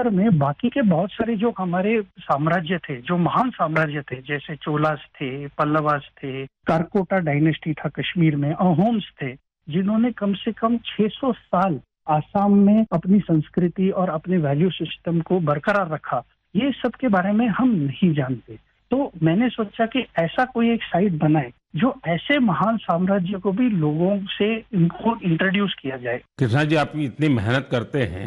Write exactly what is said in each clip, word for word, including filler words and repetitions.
चक्कर में बाकी के बहुत सारे जो हमारे साम्राज्य थे, जो महान साम्राज्य थे, जैसे चोलास थे, पल्लवास थे, कारकोटा डायनेस्टी था कश्मीर में, अहोम्स थे, जिन्होंने कम से कम छह सौ साल आसाम में अपनी संस्कृति और अपने वैल्यू सिस्टम को बरकरार रखा, ये सब के बारे में हम नहीं जानते। तो मैंने सोचा कि ऐसा कोई एक साइट बनाए जो ऐसे महान साम्राज्य को भी लोगों से इनको इंट्रोड्यूस किया जाए। कृष्णा जी, आप इतनी मेहनत करते हैं,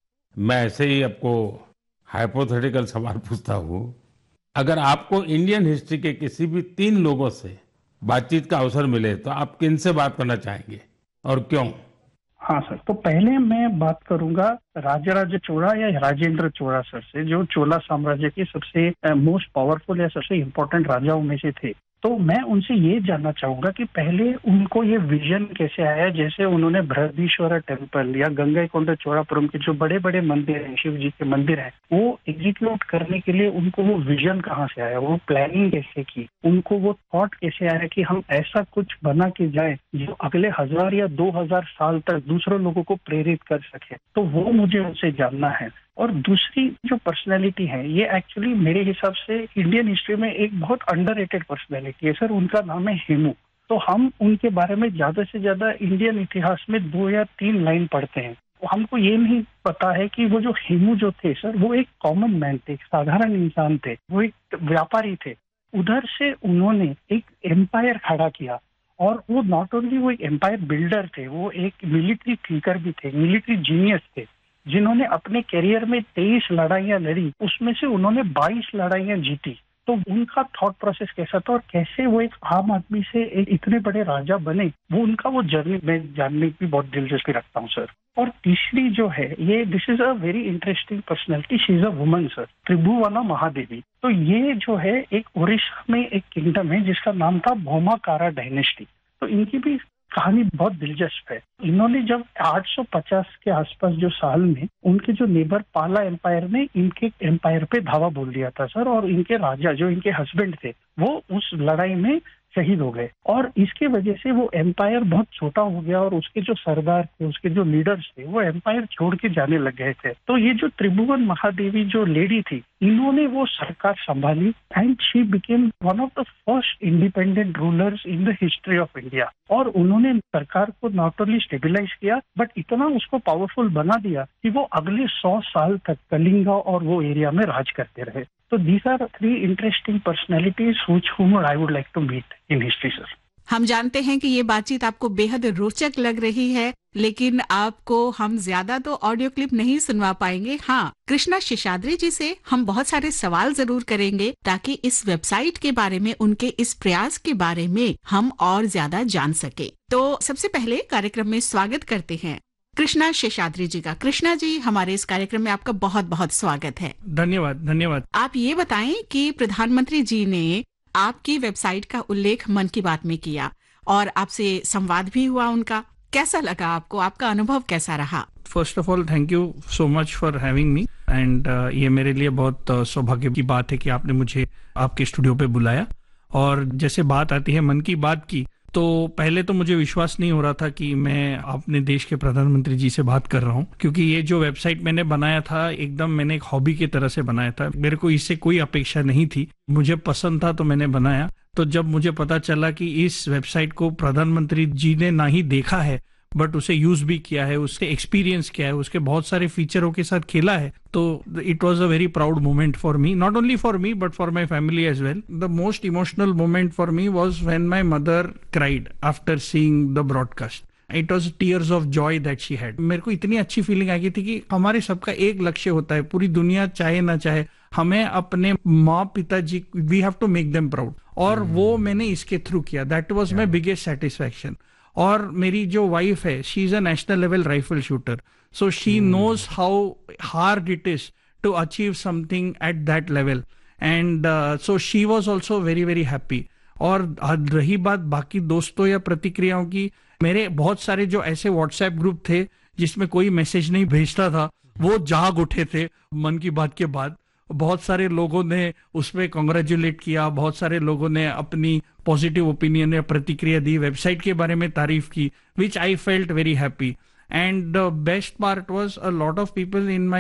मैं ऐसे ही आपको हाइपोथेटिकल सवाल पूछता हूँ। अगर आपको इंडियन हिस्ट्री के किसी भी तीन लोगों से बातचीत का अवसर मिले तो आप किन से बात करना चाहेंगे और क्यों? हाँ सर, तो पहले मैं बात करूंगा राजराज चोला या राजेंद्र चोला सर से, जो चोला साम्राज्य के सबसे मोस्ट पावरफुल या सबसे इम्पोर्टेंट राजाओं में से थे। तो मैं उनसे ये जानना चाहूंगा कि पहले उनको ये विजन कैसे आया, जैसे उन्होंने बृहदीश्वर टेम्पल या गंगईकोंडा चोलापुरम के जो बड़े बड़े मंदिर हैं, शिव जी के मंदिर हैं, वो एग्जीक्यूट करने के लिए उनको वो विजन कहाँ से आया, वो प्लानिंग कैसे की, उनको वो थॉट कैसे आया कि हम ऐसा कुछ बना के जाए जो अगले हजार या दो हजार साल तक दूसरों लोगों को प्रेरित कर सके। तो वो मुझे उनसे जानना है। और दूसरी जो पर्सनैलिटी है, ये एक्चुअली मेरे हिसाब से इंडियन हिस्ट्री में एक बहुत अंडररेटेड पर्सनैलिटी है सर, उनका नाम है हेमू। तो हम उनके बारे में ज्यादा से ज्यादा इंडियन इतिहास में दो या तीन लाइन पढ़ते हैं, तो हमको ये नहीं पता है कि वो जो हेमू जो थे सर, वो एक कॉमन मैन थे, एक साधारण इंसान थे, वो एक व्यापारी थे। उधर से उन्होंने एक एम्पायर खड़ा किया, और वो नॉट ओनली वो एक एम्पायर बिल्डर थे, वो एक मिलिट्री थिंकर भी थे, मिलिट्री जीनियस थे, जिन्होंने अपने करियर में तेईस लड़ाइयां लड़ी, उसमें से उन्होंने बाईस लड़ाइयां जीती। तो उनका थॉट प्रोसेस कैसा था और कैसे वो एक आम आदमी से एक इतने बड़े राजा बने, वो उनका वो जर्नी मैं जानने की बहुत दिलचस्पी रखता हूँ सर। और तीसरी जो है, ये this is a very interesting personality, she is a woman sir, त्रिभुवना Mahadevi. तो ये जो है एक उड़ीसा में एक किंगडम है जिसका नाम था भौमाकारा डायनेस्टी। तो इनकी भी कहानी बहुत दिलचस्प है। इन्होंने जब आठ सौ पचास के आसपास जो साल में उनके जो नेबर पाला एम्पायर ने इनके एम्पायर पे धावा बोल दिया था सर, और इनके राजा जो इनके हस्बैंड थे वो उस लड़ाई में शहीद हो गए, और इसके वजह से वो एम्पायर बहुत छोटा हो गया, और उसके जो सरदार थे, उसके जो लीडर्स थे, वो एम्पायर छोड़ के जाने लग गए थे। तो ये जो त्रिभुवन महादेवी जो लेडी थी, इन्होंने वो सरकार संभाली, and she became one of the first independent rulers in the history of India. और उन्होंने सरकार को नॉट ओनली स्टेबिलाईज किया, बट इतना उसको पावरफुल बना दिया कि वो अगले सौ साल तक कलिंगा और वो एरिया में राज करते रहे। So these are three interesting personalities which whom I would like to meet in history, sir. हम जानते हैं कि ये बातचीत आपको बेहद रोचक लग रही है, लेकिन आपको हम ज्यादा तो ऑडियो क्लिप नहीं सुनवा पाएंगे। हाँ, कृष्णा शेषाद्री जी से हम बहुत सारे सवाल जरूर करेंगे ताकि इस वेबसाइट के बारे में, उनके इस प्रयास के बारे में हम और ज्यादा जान सके। तो सबसे पहले कार्यक्रम में स्वागत करते हैं कृष्णा शेषाद्री जी का। कृष्णा जी, हमारे इस कार्यक्रम में आपका बहुत बहुत स्वागत है। धन्यवाद धन्यवाद। आप ये बताएं कि प्रधानमंत्री जी ने आपकी वेबसाइट का उल्लेख मन की बात में किया और आपसे संवाद भी हुआ उनका, कैसा लगा आपको, आपका अनुभव कैसा रहा? First of all thank you so much for having me, and ये मेरे लिए बहुत uh, सौभाग्य की बात है कि आपने मुझे आपके स्टूडियो पे बुलाया। और जैसे बात आती है मन की बात की, तो पहले तो मुझे विश्वास नहीं हो रहा था कि मैं अपने देश के प्रधानमंत्री जी से बात कर रहा हूँ, क्योंकि ये जो वेबसाइट मैंने बनाया था एकदम मैंने एक हॉबी की तरह से बनाया था। मेरे को इससे कोई अपेक्षा नहीं थी, मुझे पसंद था तो मैंने बनाया। तो जब मुझे पता चला कि इस वेबसाइट को प्रधानमंत्री जी ने ना ही देखा है बट उसे यूज भी किया है, उससे एक्सपीरियंस किया है, उसके बहुत सारे फीचरों के साथ खेला है, तो it was a very proud moment for me, not only for me but for my family as well. The most emotional moment for me was when my mother cried after seeing the broadcast. It was tears of Joy that she had. मेरे को इतनी अच्छी feeling आ गई थी कि हमारे सबका एक लक्ष्य होता है, पूरी दुनिया चाहे ना चाहे हमें अपने माँ पिताजी, we have to make them proud, और hmm. वो मैंने इसके थ्रू किया। That was my biggest satisfaction. और मेरी जो वाइफ है, she is a national level rifle shooter, so she knows how hard it is to achieve something at that level, and so she was also very very happy. और रही बात बाकी दोस्तों या प्रतिक्रियाओं की, मेरे बहुत सारे जो ऐसे व्हाट्सएप ग्रुप थे जिसमें कोई मैसेज नहीं भेजता था, वो जाग उठे थे मन की बात के बाद। बहुत सारे लोगों ने उसमें कॉन्ग्रेचुलेट किया, बहुत सारे लोगों ने अपनी पॉजिटिव ओपिनियन या प्रतिक्रिया दी, वेबसाइट के बारे में तारीफ की, विच I felt very happy. And the best part was a lot of people in my